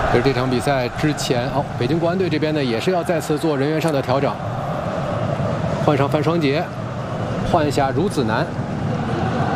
这是这场比赛之前北京国安队这边呢也是要再次做人员上的调整，换上范双杰，换下孺子男。